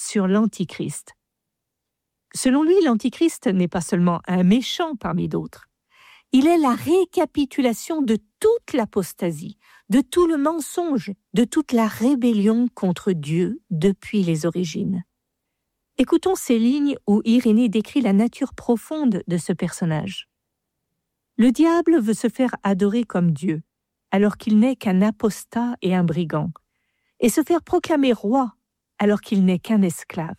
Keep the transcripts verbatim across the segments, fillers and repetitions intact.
sur l'Antichrist. Selon lui, l'Antichrist n'est pas seulement un méchant parmi d'autres. Il est la récapitulation de toute l'apostasie, de tout le mensonge, de toute la rébellion contre Dieu depuis les origines. Écoutons ces lignes où Irénée décrit la nature profonde de ce personnage. Le diable veut se faire adorer comme Dieu, alors qu'il n'est qu'un apostat et un brigand, et se faire proclamer roi, alors qu'il n'est qu'un esclave.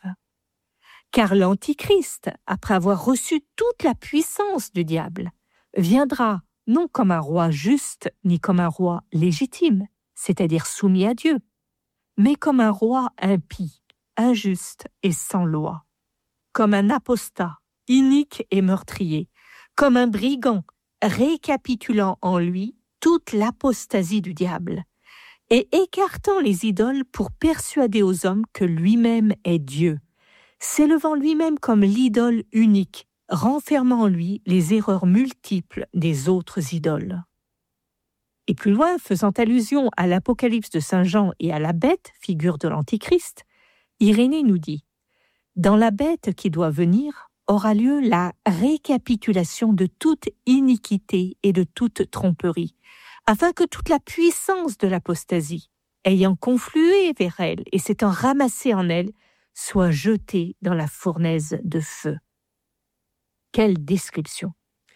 Car l'Antichrist, après avoir reçu toute la puissance du diable, viendra non comme un roi juste, ni comme un roi légitime, c'est-à-dire soumis à Dieu, mais comme un roi impie, injuste et sans loi, comme un apostat, inique et meurtrier, comme un brigand, récapitulant en lui toute l'apostasie du diable, et écartant les idoles pour persuader aux hommes que lui-même est Dieu, s'élevant lui-même comme l'idole unique, renfermant en lui les erreurs multiples des autres idoles. Et plus loin, faisant allusion à l'Apocalypse de Saint Jean et à la bête, figure de l'Antichrist, Irénée nous dit « Dans la bête qui doit venir aura lieu la récapitulation de toute iniquité et de toute tromperie, afin que toute la puissance de l'apostasie, ayant conflué vers elle et s'étant ramassée en elle, soit jetée dans la fournaise de feu. » Quelle description!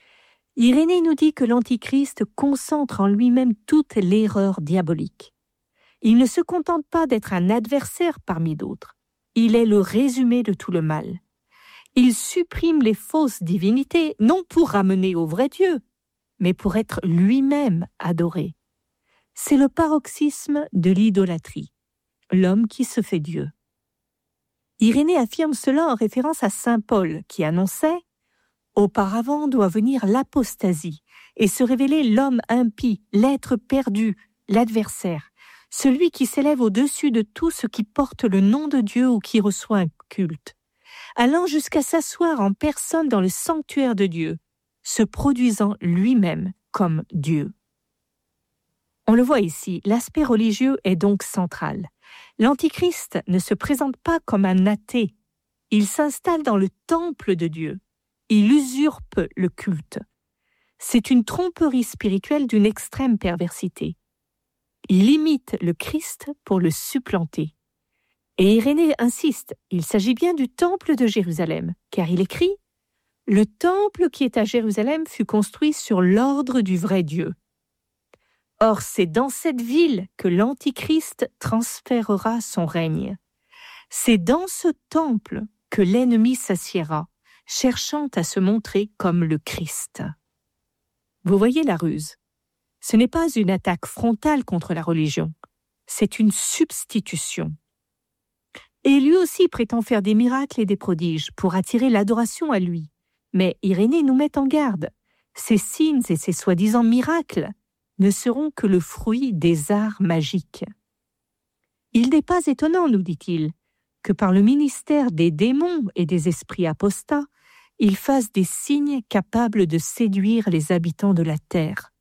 Irénée nous dit que l'Antichrist concentre en lui-même toute l'erreur diabolique. Il ne se contente pas d'être un adversaire parmi d'autres. Il est le résumé de tout le mal. Il supprime les fausses divinités, non pour ramener au vrai Dieu, mais pour être lui-même adoré. C'est le paroxysme de l'idolâtrie, l'homme qui se fait Dieu. Irénée affirme cela en référence à saint Paul, qui annonçait « Auparavant doit venir l'apostasie et se révéler l'homme impie, l'être perdu, l'adversaire, celui qui s'élève au-dessus de tout ce qui porte le nom de Dieu ou qui reçoit un culte, allant jusqu'à s'asseoir en personne dans le sanctuaire de Dieu, se produisant lui-même comme Dieu. » On le voit ici, l'aspect religieux est donc central. L'Antichrist ne se présente pas comme un athée. Il s'installe dans le temple de Dieu. Il usurpe le culte. C'est une tromperie spirituelle d'une extrême perversité. Il imite le Christ pour le supplanter. Et Irénée insiste, il s'agit bien du temple de Jérusalem, car il écrit « Le temple qui est à Jérusalem fut construit sur l'ordre du vrai Dieu. » Or, c'est dans cette ville que l'Antichrist transférera son règne. C'est dans ce temple que l'ennemi s'assiera, cherchant à se montrer comme le Christ. Vous voyez la ruse. Ce n'est pas une attaque frontale contre la religion, c'est une substitution. Et lui aussi prétend faire des miracles et des prodiges pour attirer l'adoration à lui. Mais Irénée nous met en garde. Ces signes et ces soi-disant miracles ne seront que le fruit des arts magiques. Il n'est pas étonnant, nous dit-il, que par le ministère des démons et des esprits apostats, il fasse des signes capables de séduire les habitants de la terre.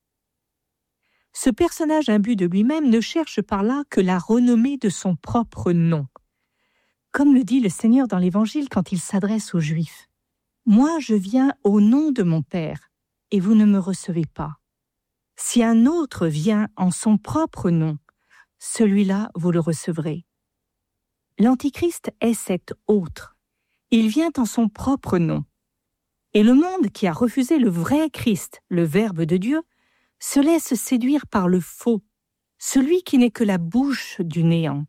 Ce personnage imbu de lui-même ne cherche par là que la renommée de son propre nom. Comme le dit le Seigneur dans l'Évangile quand il s'adresse aux Juifs. « Moi, je viens au nom de mon Père, et vous ne me recevez pas. Si un autre vient en son propre nom, celui-là vous le recevrez. » L'Antichrist est cet autre. Il vient en son propre nom. Et le monde qui a refusé le vrai Christ, le Verbe de Dieu, se laisse séduire par le faux, celui qui n'est que la bouche du néant.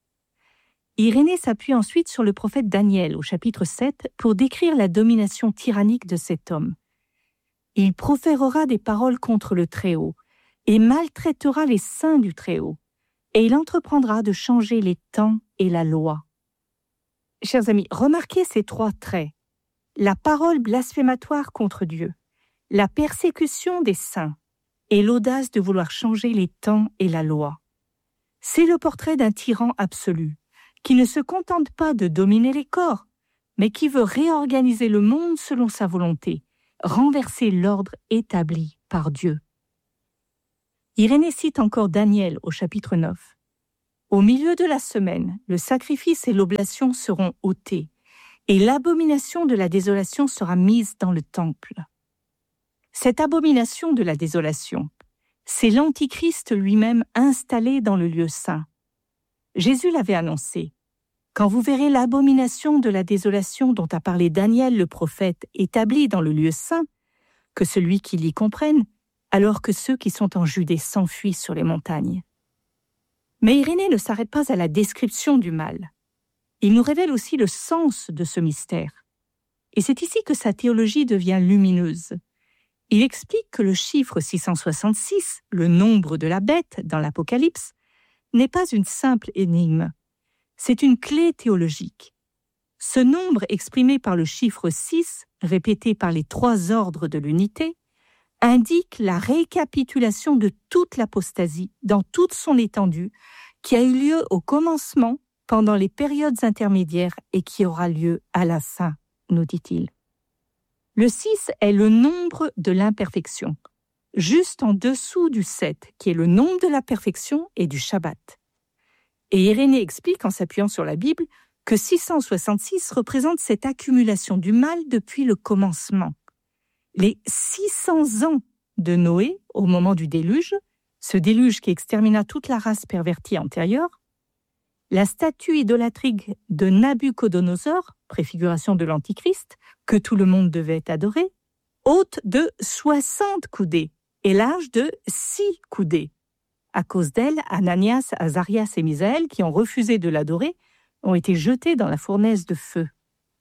Irénée s'appuie ensuite sur le prophète Daniel au chapitre sept pour décrire la domination tyrannique de cet homme. Il proférera des paroles contre le Très-Haut et maltraitera les saints du Très-Haut, et il entreprendra de changer les temps et la loi. Chers amis, remarquez ces trois traits. La parole blasphématoire contre Dieu, la persécution des saints et l'audace de vouloir changer les temps et la loi. C'est le portrait d'un tyran absolu, qui ne se contente pas de dominer les corps, mais qui veut réorganiser le monde selon sa volonté, renverser l'ordre établi par Dieu. Irénée cite encore Daniel au chapitre neuf. Au milieu de la semaine, le sacrifice et l'oblation seront ôtés, et l'abomination de la désolation sera mise dans le temple. Cette abomination de la désolation, c'est l'Antichrist lui-même installé dans le lieu saint. Jésus l'avait annoncé. Quand vous verrez l'abomination de la désolation dont a parlé Daniel le prophète établie dans le lieu saint, que celui qui l'y comprenne, alors que ceux qui sont en Judée s'enfuient sur les montagnes. Mais Irénée ne s'arrête pas à la description du mal. Il nous révèle aussi le sens de ce mystère. Et c'est ici que sa théologie devient lumineuse. Il explique que le chiffre six cent soixante-six, le nombre de la bête dans l'Apocalypse, n'est pas une simple énigme. C'est une clé théologique. Ce nombre exprimé par le chiffre six, répété par les trois ordres de l'unité, indique la récapitulation de toute l'apostasie dans toute son étendue qui a eu lieu au commencement, pendant les périodes intermédiaires et qui aura lieu à la fin, nous dit-il. Le six est le nombre de l'imperfection, juste en dessous du sept, qui est le nombre de la perfection et du Shabbat. Et Irénée explique, en s'appuyant sur la Bible, que six cent soixante-six représente cette accumulation du mal depuis le commencement. Les six cents ans de Noé, au moment du déluge, ce déluge qui extermina toute la race pervertie antérieure, la statue idolâtrique de Nabuchodonosor, préfiguration de l'Antichrist, que tout le monde devait adorer, haute de soixante coudées et large de six coudées. À cause d'elle, Ananias, Azarias et Misaël, qui ont refusé de l'adorer, ont été jetés dans la fournaise de feu.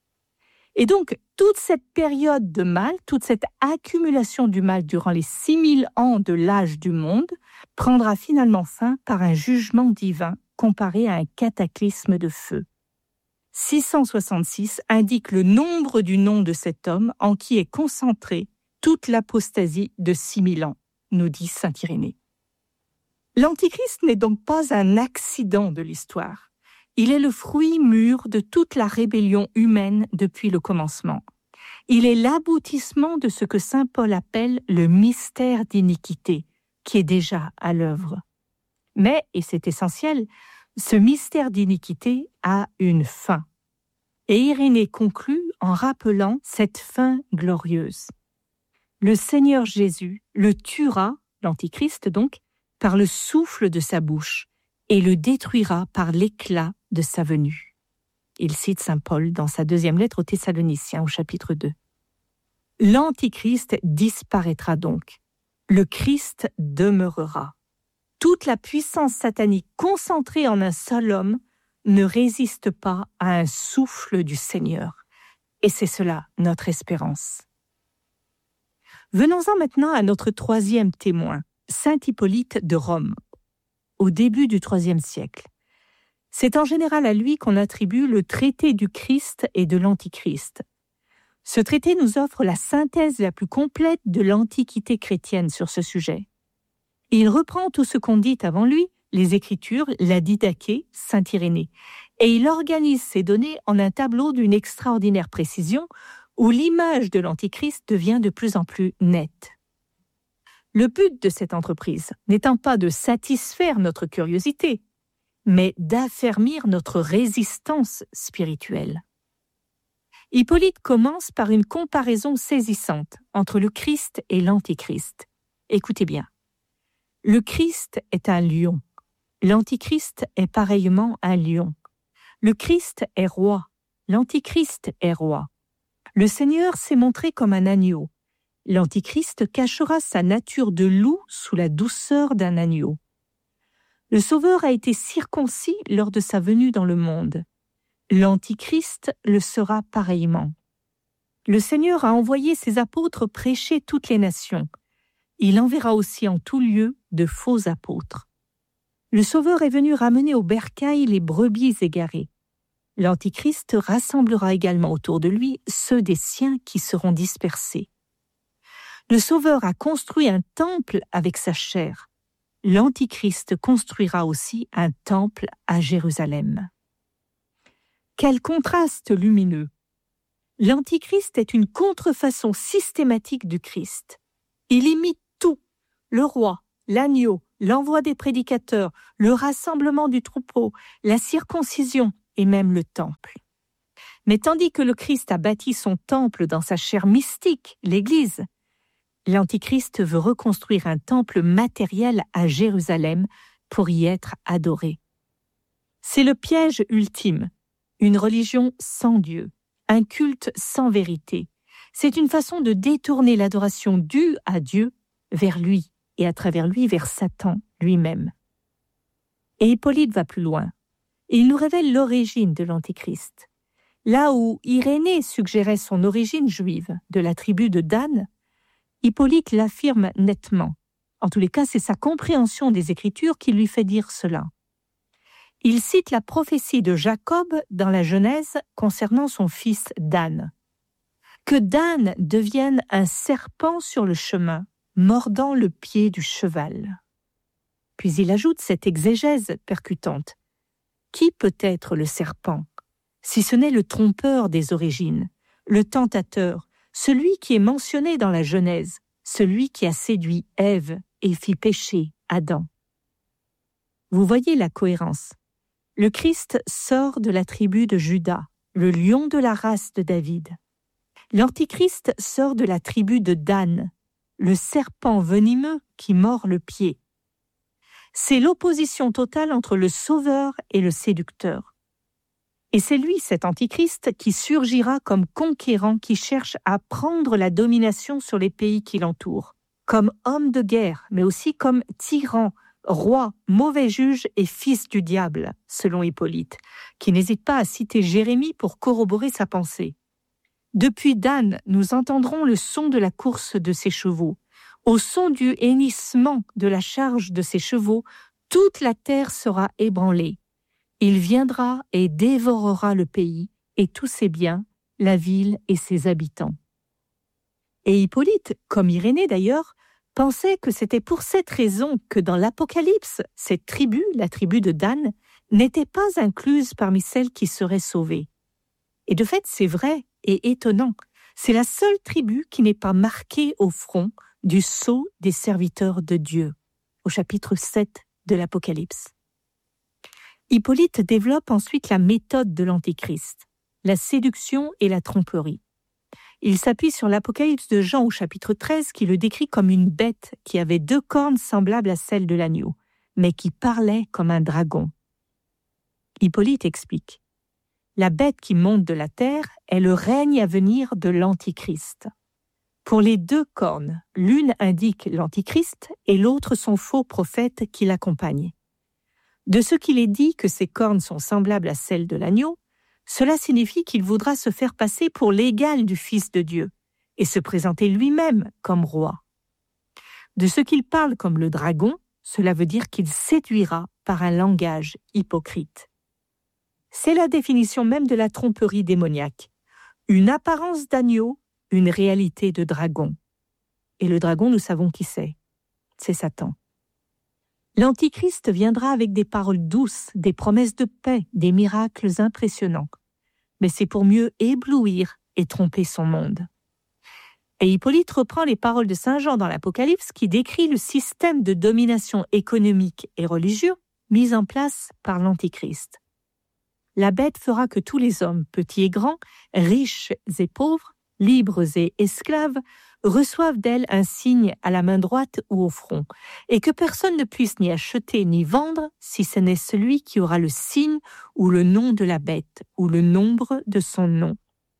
Et donc, toute cette période de mal, toute cette accumulation du mal durant les six mille ans de l'âge du monde, prendra finalement fin par un jugement divin comparé à un cataclysme de feu. six cent soixante-six indique le nombre du nom de cet homme en qui est concentrée toute l'apostasie de six mille ans, nous dit saint Irénée. L'Antichrist n'est donc pas un accident de l'histoire. Il est le fruit mûr de toute la rébellion humaine depuis le commencement. Il est l'aboutissement de ce que saint Paul appelle le mystère d'iniquité, qui est déjà à l'œuvre. Mais, et c'est essentiel, ce mystère d'iniquité a une fin. Et Irénée conclut en rappelant cette fin glorieuse. Le Seigneur Jésus le tuera, l'Antichrist donc, par le souffle de sa bouche et le détruira par l'éclat de sa venue. Il cite saint Paul dans sa deuxième lettre aux Thessaloniciens au chapitre deux. L'Antichrist disparaîtra donc. Le Christ demeurera. Toute la puissance satanique concentrée en un seul homme ne résiste pas à un souffle du Seigneur. Et c'est cela notre espérance. Venons-en maintenant à notre troisième témoin, saint Hippolyte de Rome, au début du troisième siècle. C'est en général à lui qu'on attribue le traité du Christ et de l'Antichrist. Ce traité nous offre la synthèse la plus complète de l'Antiquité chrétienne sur ce sujet. Il reprend tout ce qu'on dit avant lui, les Écritures, la Didaché, saint Irénée, et il organise ces données en un tableau d'une extraordinaire précision où l'image de l'Antichrist devient de plus en plus nette. Le but de cette entreprise n'étant pas de satisfaire notre curiosité, mais d'affermir notre résistance spirituelle. Hippolyte commence par une comparaison saisissante entre le Christ et l'Antichrist. Écoutez bien. Le Christ est un lion. L'Antichrist est pareillement un lion. Le Christ est roi. L'Antichrist est roi. Le Seigneur s'est montré comme un agneau. L'Antichrist cachera sa nature de loup sous la douceur d'un agneau. Le Sauveur a été circoncis lors de sa venue dans le monde. L'Antichrist le sera pareillement. Le Seigneur a envoyé ses apôtres prêcher toutes les nations. Il enverra aussi en tout lieu de faux apôtres. Le Sauveur est venu ramener au bercail les brebis égarées. L'Antichrist rassemblera également autour de lui ceux des siens qui seront dispersés. Le Sauveur a construit un temple avec sa chair. L'Antichrist construira aussi un temple à Jérusalem. Quel contraste lumineux! L'Antichrist est une contrefaçon systématique du Christ. Il imite tout, le roi, l'agneau, l'envoi des prédicateurs, le rassemblement du troupeau, la circoncision et même le temple. Mais tandis que le Christ a bâti son temple dans sa chair mystique, l'Église, l'Antichrist veut reconstruire un temple matériel à Jérusalem pour y être adoré. C'est le piège ultime, une religion sans Dieu, un culte sans vérité. C'est une façon de détourner l'adoration due à Dieu vers lui et à travers lui vers Satan lui-même. Et Hippolyte va plus loin. Il nous révèle l'origine de l'Antichrist. Là où Irénée suggérait son origine juive, de la tribu de Dan, Hippolyte l'affirme nettement. En tous les cas, c'est sa compréhension des Écritures qui lui fait dire cela. Il cite la prophétie de Jacob dans la Genèse concernant son fils Dan. Que Dan devienne un serpent sur le chemin, mordant le pied du cheval. Puis il ajoute cette exégèse percutante. Qui peut être le serpent, si ce n'est le trompeur des origines, le tentateur, celui qui est mentionné dans la Genèse, celui qui a séduit Ève et fit pécher Adam. Vous voyez la cohérence. Le Christ sort de la tribu de Juda, le lion de la race de David. L'Antichrist sort de la tribu de Dan, le serpent venimeux qui mord le pied. C'est l'opposition totale entre le sauveur et le séducteur. Et c'est lui, cet Antichrist, qui surgira comme conquérant qui cherche à prendre la domination sur les pays qui l'entourent, comme homme de guerre, mais aussi comme tyran, roi, mauvais juge et fils du diable, selon Hippolyte, qui n'hésite pas à citer Jérémie pour corroborer sa pensée. Depuis Dan, nous entendrons le son de la course de ses chevaux. Au son du hennissement de la charge de ses chevaux, toute la terre sera ébranlée. Il viendra et dévorera le pays et tous ses biens, la ville et ses habitants. Et Hippolyte, comme Irénée d'ailleurs, pensait que c'était pour cette raison que dans l'Apocalypse, cette tribu, la tribu de Dan, n'était pas incluse parmi celles qui seraient sauvées. Et de fait, c'est vrai et étonnant. C'est la seule tribu qui n'est pas marquée au front du sceau des serviteurs de Dieu, au chapitre sept de l'Apocalypse. Hippolyte développe ensuite la méthode de l'Antichrist, la séduction et la tromperie. Il s'appuie sur l'Apocalypse de Jean au chapitre treize qui le décrit comme une bête qui avait deux cornes semblables à celles de l'agneau, mais qui parlait comme un dragon. Hippolyte explique. La bête qui monte de la terre est le règne à venir de l'Antichrist. Pour les deux cornes, l'une indique l'Antichrist et l'autre son faux prophète qui l'accompagne. De ce qu'il est dit que ces cornes sont semblables à celles de l'agneau, cela signifie qu'il voudra se faire passer pour l'égal du Fils de Dieu et se présenter lui-même comme roi. De ce qu'il parle comme le dragon, cela veut dire qu'il séduira par un langage hypocrite. C'est la définition même de la tromperie démoniaque. Une apparence d'agneau, une réalité de dragon. Et le dragon, nous savons qui c'est. C'est Satan. L'Antichrist viendra avec des paroles douces, des promesses de paix, des miracles impressionnants. Mais c'est pour mieux éblouir et tromper son monde. Et Hippolyte reprend les paroles de Saint Jean dans l'Apocalypse qui décrit le système de domination économique et religieux mis en place par l'Antichrist. La bête fera que tous les hommes, petits et grands, riches et pauvres, libres et esclaves, reçoivent d'elle un signe à la main droite ou au front, et que personne ne puisse ni acheter ni vendre si ce n'est celui qui aura le signe ou le nom de la bête, ou le nombre de son nom.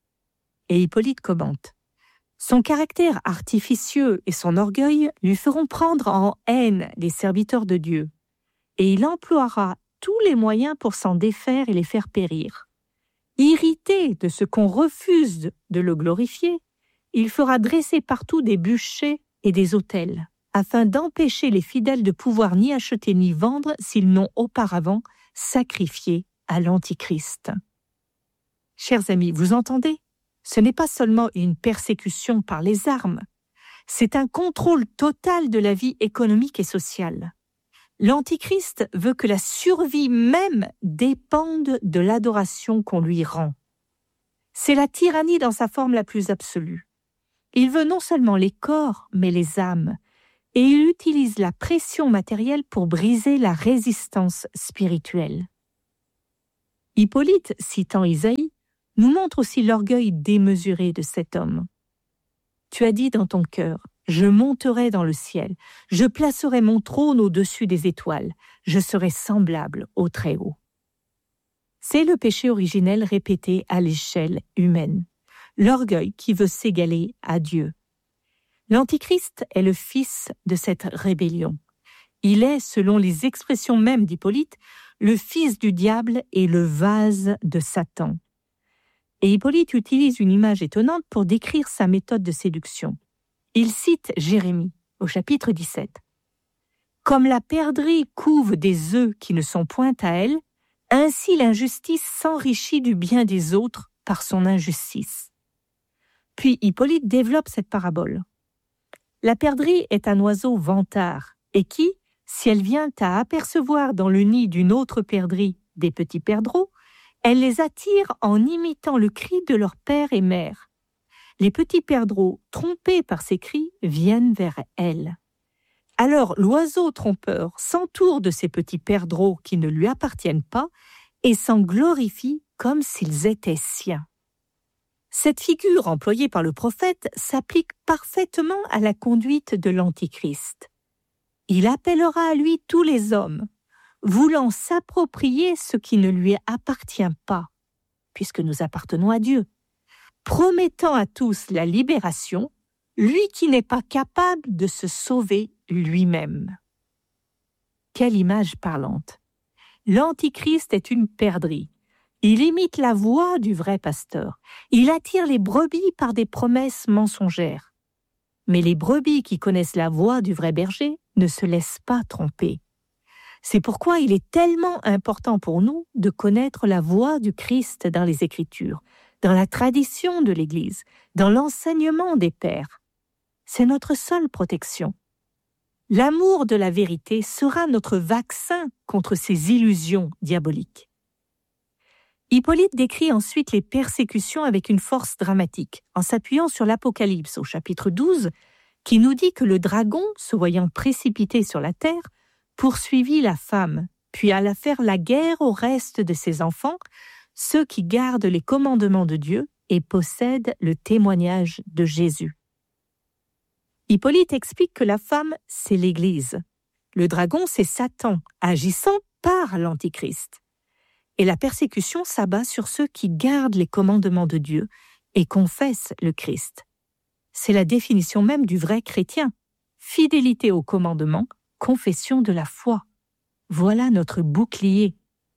Et Hippolyte commente. Son caractère artificieux et son orgueil lui feront prendre en haine les serviteurs de Dieu, et il emploiera tous les moyens pour s'en défaire et les faire périr. Irrité de ce qu'on refuse de le glorifier, il fera dresser partout des bûchers et des autels, afin d'empêcher les fidèles de pouvoir ni acheter ni vendre s'ils n'ont auparavant sacrifié à l'Antichrist. Chers amis, vous entendez ? Ce n'est pas seulement une persécution par les armes, c'est un contrôle total de la vie économique et sociale. L'Antichrist veut que la survie même dépende de l'adoration qu'on lui rend. C'est la tyrannie dans sa forme la plus absolue. Il veut non seulement les corps, mais les âmes, et il utilise la pression matérielle pour briser la résistance spirituelle. Hippolyte, citant Isaïe, nous montre aussi l'orgueil démesuré de cet homme. « Tu as dit dans ton cœur, je monterai dans le ciel, je placerai mon trône au-dessus des étoiles, je serai semblable au Très-Haut. » C'est le péché originel répété à l'échelle humaine, l'orgueil qui veut s'égaler à Dieu. L'Antichrist est le fils de cette rébellion. Il est, selon les expressions mêmes d'Hippolyte, le fils du diable et le vase de Satan. Et Hippolyte utilise une image étonnante pour décrire sa méthode de séduction. Il cite Jérémie au chapitre dix-sept. « Comme la perdrix couve des œufs qui ne sont point à elle, ainsi l'injustice s'enrichit du bien des autres par son injustice. » Puis Hippolyte développe cette parabole. La perdrix est un oiseau vantard et qui, si elle vient à apercevoir dans le nid d'une autre perdrix des petits perdreaux, elle les attire en imitant le cri de leur père et mère. Les petits perdreaux, trompés par ces cris, viennent vers elle. Alors l'oiseau trompeur s'entoure de ces petits perdreaux qui ne lui appartiennent pas et s'en glorifie comme s'ils étaient siens. Cette figure employée par le prophète s'applique parfaitement à la conduite de l'Antichrist. Il appellera à lui tous les hommes, voulant s'approprier ce qui ne lui appartient pas, puisque nous appartenons à Dieu, promettant à tous la libération, lui qui n'est pas capable de se sauver lui-même. Quelle image parlante! L'Antichrist est une perdrix. Il imite la voix du vrai pasteur. Il attire les brebis par des promesses mensongères. Mais les brebis qui connaissent la voix du vrai berger ne se laissent pas tromper. C'est pourquoi il est tellement important pour nous de connaître la voix du Christ dans les Écritures, dans la tradition de l'Église, dans l'enseignement des pères. C'est notre seule protection. L'amour de la vérité sera notre vaccin contre ces illusions diaboliques. Hippolyte décrit ensuite les persécutions avec une force dramatique, en s'appuyant sur l'Apocalypse au chapitre douze, qui nous dit que le dragon, se voyant précipité sur la terre, poursuivit la femme, puis alla faire la guerre au reste de ses enfants, ceux qui gardent les commandements de Dieu et possèdent le témoignage de Jésus. Hippolyte explique que la femme, c'est l'Église. Le dragon, c'est Satan, agissant par l'Antichrist. Et la persécution s'abat sur ceux qui gardent les commandements de Dieu et confessent le Christ. C'est la définition même du vrai chrétien. Fidélité aux commandements, confession de la foi. Voilà notre bouclier.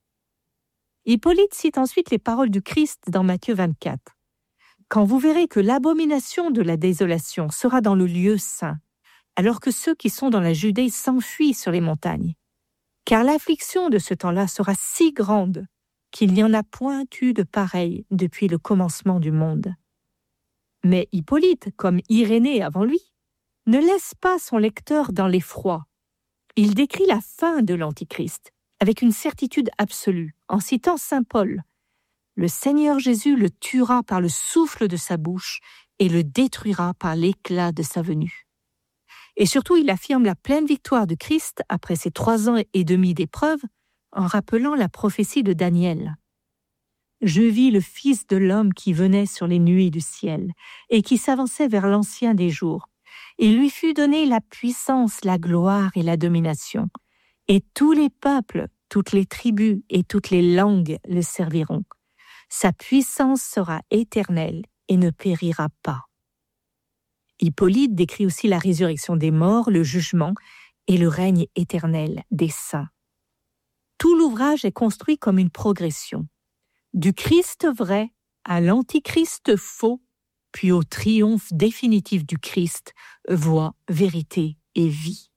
Hippolyte cite ensuite les paroles du Christ dans Matthieu vingt-quatre. « Quand vous verrez que l'abomination de la désolation sera dans le lieu saint, alors que ceux qui sont dans la Judée s'enfuient sur les montagnes, car l'affliction de ce temps-là sera si grande qu'il n'y en a point eu de pareil depuis le commencement du monde. » Mais Hippolyte, comme Irénée avant lui, ne laisse pas son lecteur dans l'effroi. Il décrit la fin de l'Antichrist avec une certitude absolue, en citant saint Paul. « Le Seigneur Jésus le tuera par le souffle de sa bouche et le détruira par l'éclat de sa venue. » Et surtout, il affirme la pleine victoire de Christ après ses trois ans et demi d'épreuve, en rappelant la prophétie de Daniel. « Je vis le Fils de l'homme qui venait sur les nuées du ciel et qui s'avançait vers l'Ancien des jours. Il lui fut donné la puissance, la gloire et la domination. Et tous les peuples, toutes les tribus et toutes les langues le serviront. Sa puissance sera éternelle et ne périra pas. » Hippolyte décrit aussi la résurrection des morts, le jugement et le règne éternel des saints. Tout l'ouvrage est construit comme une progression, du Christ vrai à l'Antichrist faux, puis au triomphe définitif du Christ, voie, vérité et vie.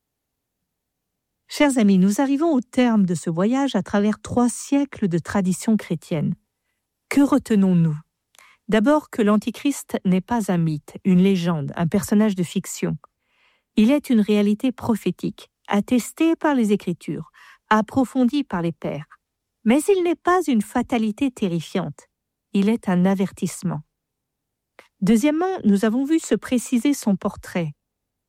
Chers amis, nous arrivons au terme de ce voyage à travers trois siècles de tradition chrétienne. Que retenons-nous ? D'abord que l'Antichrist n'est pas un mythe, une légende, un personnage de fiction. Il est une réalité prophétique, attestée par les Écritures, approfondie par les pères. Mais il n'est pas une fatalité terrifiante, il est un avertissement. Deuxièmement, nous avons vu se préciser son portrait.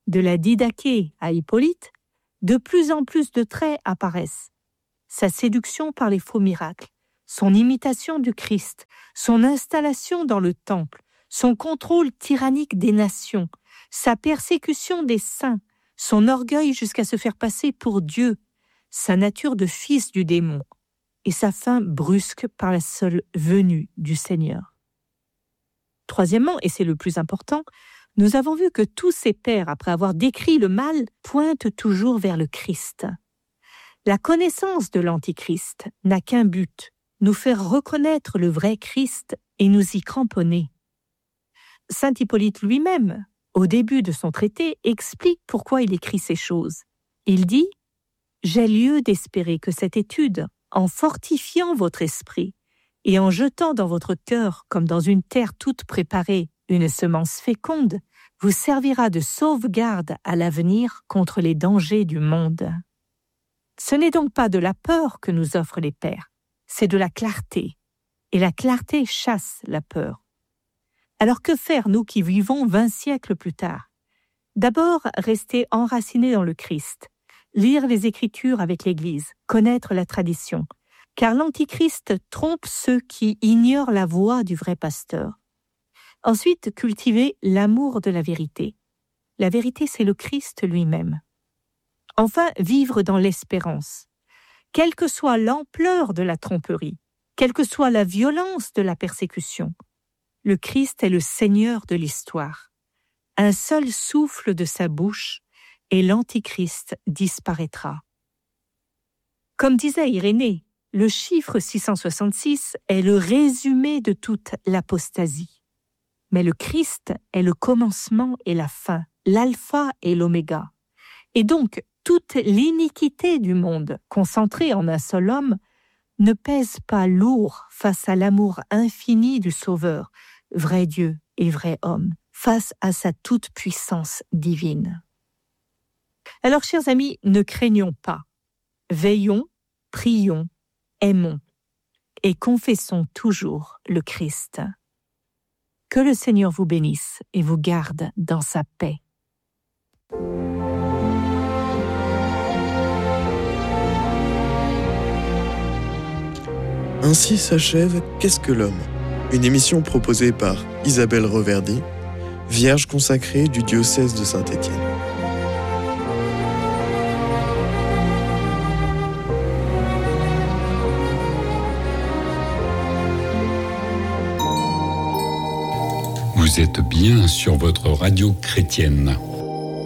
de la Didaché à Hippolyte, de plus en plus de traits apparaissent. Sa séduction par les faux miracles, son imitation du Christ, son installation dans le temple, son contrôle tyrannique des nations, sa persécution des saints, son orgueil jusqu'à se faire passer pour Dieu, sa nature de fils du démon et sa fin brusque par la seule venue du Seigneur. Troisièmement, et c'est le plus important, nous avons vu que tous ces pères, après avoir décrit le mal, pointent toujours vers le Christ. La connaissance de l'Antichrist n'a qu'un but, nous faire reconnaître le vrai Christ et nous y cramponner. Saint Hippolyte lui-même, au début de son traité, explique pourquoi il écrit ces choses. Il dit « J'ai lieu d'espérer que cette étude, en fortifiant votre esprit et en jetant dans votre cœur, comme dans une terre toute préparée, une semence féconde, vous servira de sauvegarde à l'avenir contre les dangers du monde. » Ce n'est donc pas de la peur que nous offrent les pères, c'est de la clarté. Et la clarté chasse la peur. Alors que faire, nous qui vivons vingt siècles plus tard? D'abord, rester enracinés dans le Christ, lire les Écritures avec l'Église, connaître la tradition, car l'Antichrist trompe ceux qui ignorent la voix du vrai pasteur. Ensuite, cultiver l'amour de la vérité. La vérité, c'est le Christ lui-même. Enfin, vivre dans l'espérance. Quelle que soit l'ampleur de la tromperie, quelle que soit la violence de la persécution, le Christ est le Seigneur de l'histoire. Un seul souffle de sa bouche et l'Antichrist disparaîtra. Comme disait Irénée, le chiffre six cent soixante-six est le résumé de toute l'apostasie. Mais le Christ est le commencement et la fin, l'alpha et l'oméga. Et donc, toute l'iniquité du monde, concentrée en un seul homme, ne pèse pas lourd face à l'amour infini du Sauveur, vrai Dieu et vrai homme, face à sa toute-puissance divine. Alors, chers amis, ne craignons pas. Veillons, prions, aimons et confessons toujours le Christ. Que le Seigneur vous bénisse et vous garde dans sa paix. Ainsi s'achève Qu'est-ce que l'homme ? Une émission proposée par Isabelle Reverdy, vierge consacrée du diocèse de Saint-Étienne. Vous êtes bien sur votre radio chrétienne.